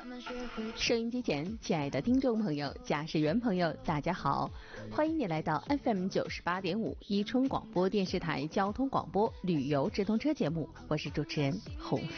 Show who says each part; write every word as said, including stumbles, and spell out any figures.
Speaker 1: 收音机前，亲爱的听众朋友、驾驶员朋友，大家好，欢迎你来到 F M 九十八点五伊春广播电视台交通广播旅游直通车节目，我是主持人洪飞。